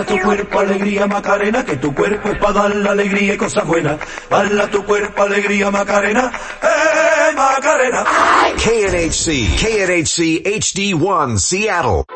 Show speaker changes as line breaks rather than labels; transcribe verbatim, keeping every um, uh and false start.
Baila tu cuerpo, alegría, Macarena, que tu cuerpo es para dar la alegría y cosas buenas. Baila tu cuerpo, alegría, Macarena, eh, Macarena.
K N H C, K N H C H D one, Seattle.